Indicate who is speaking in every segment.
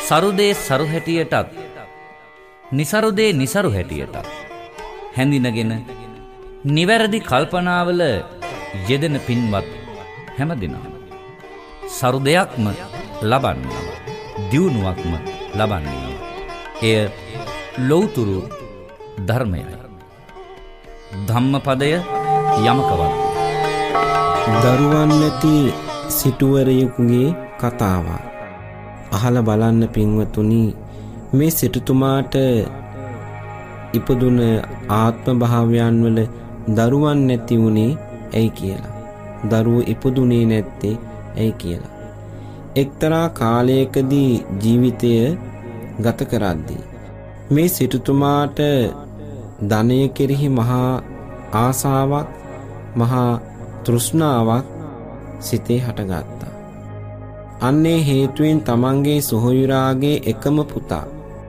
Speaker 1: සරුදේ සරු හැටියටත් නිසරුදේ නිසරු හැටියටත් හැඳිනගෙන නිවැරදි කල්පනාවල යෙදෙන පින්වත් හැමදෙනාම සරු දෙයක්ම ලබන්නේ දියුණුවක්ම ලබන්නේ එය ලෞතුරු ධර්මයයි. ධම්මපදය යමකවත්
Speaker 2: දරුවන් නැති සිටුවරයෙකුගේ කතාවක් අහලා බලන්න පින්වතුනි. මේ සිටුතුමාට ඉපදුන ආත්ම භාවයන් වල දරුවන් නැති වුණේ ඇයි කියලා. දරුවෝ ඉපදුනේ නැත්තේ ඇයි කියලා. එක්තරා කාලයකදී ජීවිතය ගත කරද්දී මේ සිටුතුමාට ධනය කෙරෙහි මහා ආසාවක් මහා තෘෂ්ණාවක් සිතේ හටගත්තා. අන්නේ හේතුවෙන් තමන්ගේ සොහොයුරාගේ එකම පුතා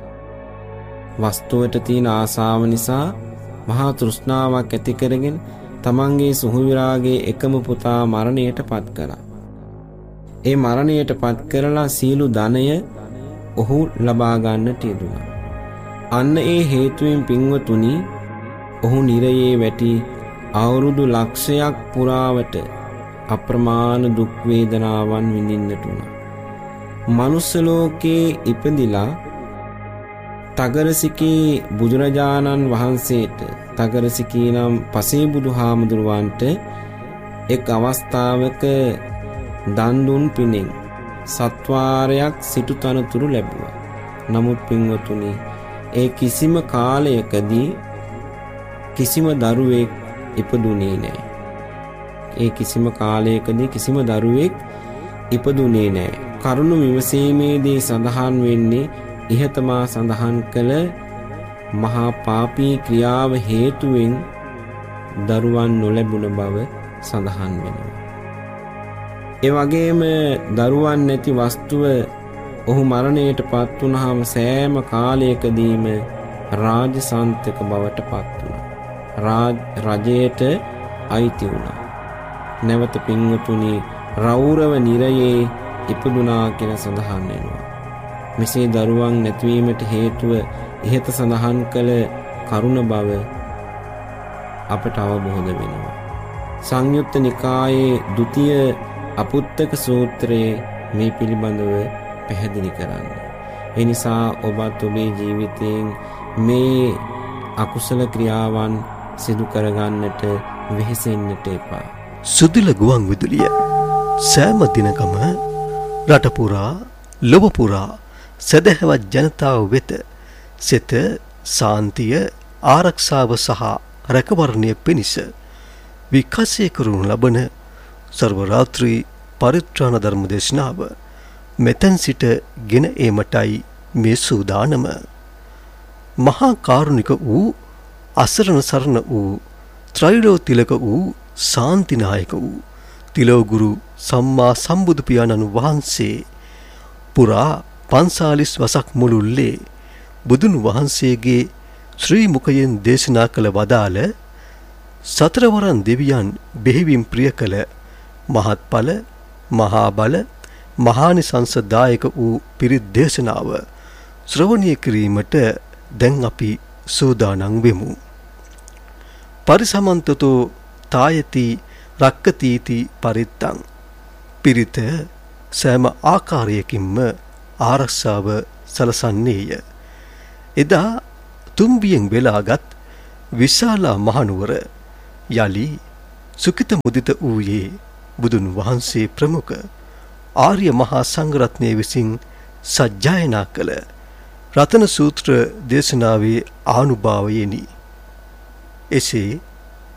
Speaker 2: වස්තුවට තියෙන ආසාව නිසා මහා තෘෂ්ණාවක් ඇති කරගෙන තමන්ගේ සොහොයුරාගේ එකම පුතා මරණයට පත් කළා. ඒ මරණයට පත් කරලා සියලු ධනය ඔහු ලබා ගන්නට යෙදුණා. අන්න ඒ හේතුවෙන් පින්වතුනි ඔහු නිරයේ වැටි අවුරුදු ලක්ෂයක් පුරාවට අප්‍රමාණ දුක් වේදනාවන් විඳින්නට උනා. මනුස්ස ලෝකේ ඉපදිලා තගරසිකේ බුදුරජාණන් වහන්සේට තගරසිකේ නම් පසේ බුදුහාමුදුරුවන්ට එක් අවස්ථාවක දන් දුන් පිණින් සත්වාරයක් සිටු තනතුරු ලැබුවා. නමුත් පින්වතුනි ඒ කිසිම කාලයකදී කිසිම දරුවෙක් ඉපදුනේ නැහැ. ඒ කිසිම කාලයකදී කිසිම දරුවෙක් ඉපදුනේ නැහැ. කරුණ විමසීමේදී සඳහන් වෙන්නේ ඉහතමා සඳහන් කළ මහා පාපී ක්‍රියාව හේතුවෙන් දරුවන් නොලැබුණ බව සඳහන් වෙනවා. ඒ වගේම දරුවන් නැති වස්තුව ඔහු මරණයට පත් වුණාම සෑම කාලයකදීම රාජසන්තක බවට පත් වුණා. රජයට අයිති වුණා. නැවත පින්වතුනි රෞරව නිරයේ ඉපදුනා කියලා සඳහන් වෙනවා. මෙසේ දරුවන් නැතිවීමට හේතුව ඉහත සඳහන් කළ කරුණ බව අපට අවබෝධ වෙනවා. සංයුත්ත නිකායේ ဒုတိ අපුත්තක සූත්‍රයේ මේ පිළිබඳව පැහැදිලි කරන්නේ. ඒ නිසා ඔබත් ඔබේ ජීවිතයෙන් මේ අකුසල ක්‍රියාවන් සිදු කරගන්නට වෙහෙසෙන්නට එපා.
Speaker 3: සුදුල ගුවන් විදුලිය සෑම දිනකම රට පුරා ලොව පුරා සදහවත් ජනතාව වෙත සිත සාන්තිය ආරක්ෂාව සහ රැකවරණය පිණිස විකාශය කරනු ලබන සර්ව රාත්‍රී පරිත්‍රාණ ධර්ම දේශනාව මෙතෙන් සිට ගෙන ඒමටයි මේ සූදානම. මහා කාරුණික වූ අසරණ සරණ වූ ත්‍රිලෝතිලක වූ ශාන්තිනායක වූ තිලෝගුරු සම්මා සම්බුදු පියාණන් වහන්සේ පුරා 45 වසක් මුළුල්ලේ බුදුන් වහන්සේගේ ශ්‍රී මුඛයෙන් දේශනා කළ වදාළ සතරවරන් දෙවියන් බෙහෙවින් ප්‍රිය කළ මහත්ඵල මහා බල මහානිසංසදායක වූ පිරිත් දේශනාව ශ්‍රවණය කිරීමට දැන් අපි සූදානම් වෙමු. පරිසමන්තතෝ තායති රක්කතිති පරිත්තං. පිරිත සෑම ආකාරයකින්ම ආරක්ෂාව සලසන්නේය. එදා තුම්බියෙන් වෙලාගත් විශාලා මහනුවර යලි සුකිත මුදිත වූයේ බුදුන් වහන්සේ ප්‍රමුඛ ආර්ය මහා සංඝරත්නය විසින් සජ්ජායනා කළ රතන සූත්‍ර දේශනාවේ ආනුභාවයෙනි. එසේ